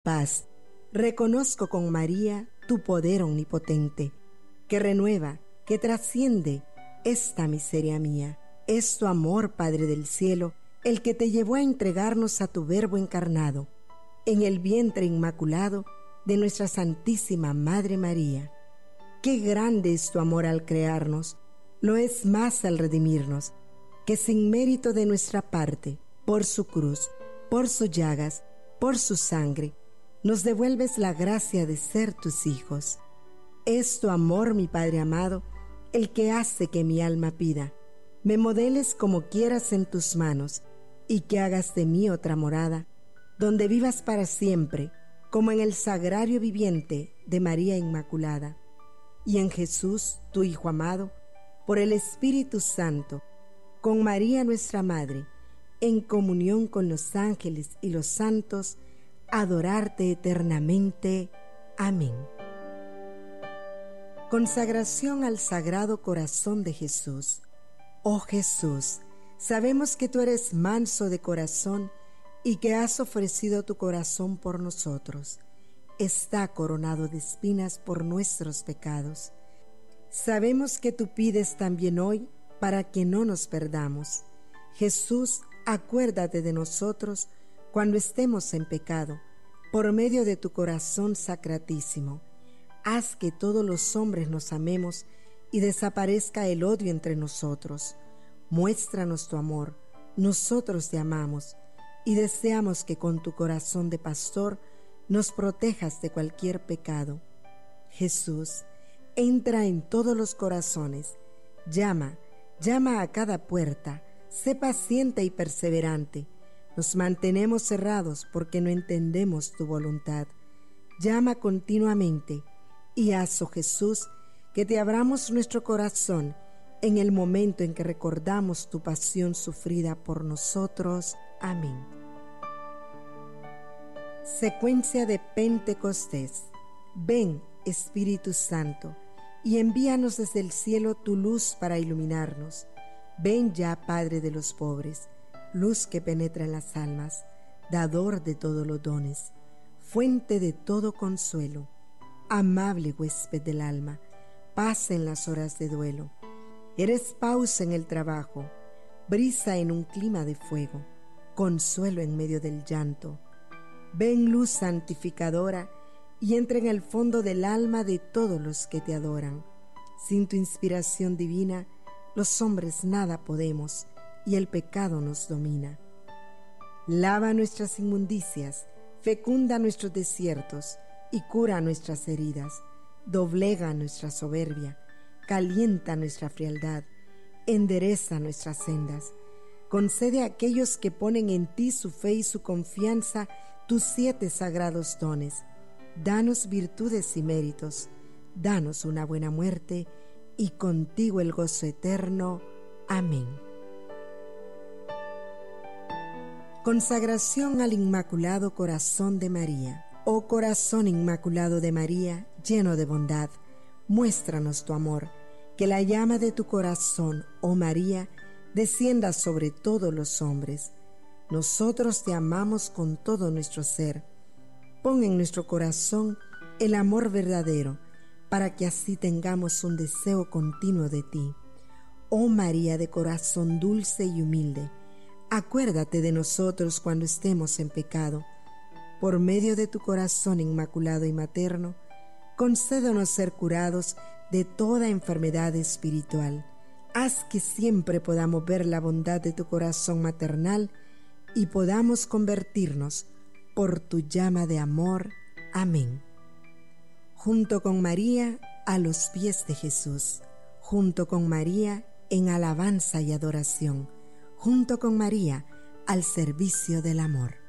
paz. Reconozco con María tu poder omnipotente, que renueva, que trasciende esta miseria mía. Es tu amor, Padre del cielo, el que te llevó a entregarnos a tu Verbo encarnado, en el vientre inmaculado de nuestra Santísima Madre María. Qué grande es tu amor al crearnos, lo es más al redimirnos, que sin mérito de nuestra parte, por su cruz, por sus llagas, por su sangre, nos devuelves la gracia de ser tus hijos. Es tu amor, mi Padre amado, el que hace que mi alma pida, me modeles como quieras en tus manos, y que hagas de mí otra morada, donde vivas para siempre, como en el sagrario viviente de María Inmaculada. Y en Jesús, tu Hijo amado, por el Espíritu Santo, con María nuestra Madre, en comunión con los ángeles y los santos, adorarte eternamente. Amén. Consagración al Sagrado Corazón de Jesús. Oh Jesús, sabemos que tú eres manso de corazón y que has ofrecido tu corazón por nosotros. Está coronado de espinas por nuestros pecados. Sabemos que tú pides también hoy para que no nos perdamos. Jesús, acuérdate de nosotros cuando estemos en pecado, por medio de tu corazón sacratísimo. Haz que todos los hombres nos amemos y desaparezca el odio entre nosotros. Muéstranos tu amor, nosotros te amamos y deseamos que con tu corazón de pastor nos protejas de cualquier pecado. Jesús, entra en todos los corazones, llama a cada puerta, sé paciente y perseverante. Nos mantenemos cerrados porque no entendemos tu voluntad. Llama continuamente y haz, oh Jesús, que te abramos nuestro corazón en el momento en que recordamos tu pasión sufrida por nosotros. Amén. Secuencia de Pentecostés. Ven, Espíritu Santo, y envíanos desde el cielo tu luz para iluminarnos. Ven ya, Padre de los pobres, luz que penetra en las almas, dador de todos los dones, fuente de todo consuelo, amable huésped del alma, paz en las horas de duelo. Eres pausa en el trabajo, brisa en un clima de fuego, consuelo en medio del llanto. Ven, luz santificadora, y entra en el fondo del alma de todos los que te adoran. Sin tu inspiración divina, los hombres nada podemos, y el pecado nos domina. Lava nuestras inmundicias, fecunda nuestros desiertos, y cura nuestras heridas. Doblega nuestra soberbia, calienta nuestra frialdad, endereza nuestras sendas. Concede a aquellos que ponen en ti su fe y su confianza tus 7 sagrados dones. Danos virtudes y méritos, danos una buena muerte, y contigo el gozo eterno. Amén. Consagración al Inmaculado Corazón de María. Oh Corazón Inmaculado de María, lleno de bondad, muéstranos tu amor, que la llama de tu corazón, oh María, descienda sobre todos los hombres. Nosotros te amamos con todo nuestro ser. Pon en nuestro corazón el amor verdadero, para que así tengamos un deseo continuo de ti. Oh María de corazón dulce y humilde, acuérdate de nosotros cuando estemos en pecado. Por medio de tu corazón inmaculado y materno, concédenos ser curados de toda enfermedad espiritual. Haz que siempre podamos ver la bondad de tu corazón maternal y podamos convertirnos por tu llama de amor. Amén. Junto con María, a los pies de Jesús. Junto con María, en alabanza y adoración. Junto con María, al servicio del amor.